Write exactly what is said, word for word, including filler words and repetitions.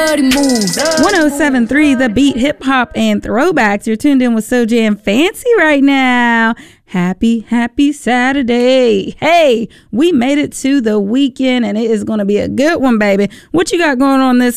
dirty moves. one oh seven point three The Beat, hip hop and throwbacks. You're tuned in with So Jam Fancy right now. Happy, happy Saturday. Hey, we made it to the weekend and it is going to be a good one, baby. What you got going on this